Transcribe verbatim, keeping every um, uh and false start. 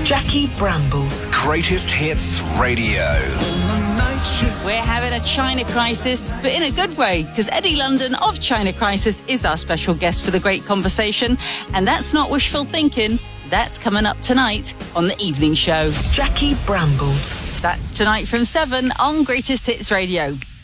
Jackie Brambles. Greatest Hits Radio. We're having a China crisis, but in a good way, because Eddie London of China Crisis is our special guest for the great conversation. And that's not wishful thinking. That's coming up tonight on The Evening Show. Jackie Brambles. That's tonight from seven on Greatest Hits Radio.